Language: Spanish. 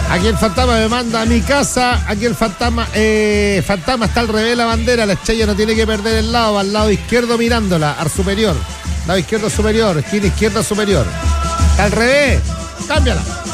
Aquí el fantasma me manda a mi casa. Aquí el fantasma está al revés de la bandera. La estrella no tiene que perder el lado. Al lado izquierdo mirándola, al superior. Lado izquierdo superior, esquina izquierda superior. Está al revés. Cámbiala.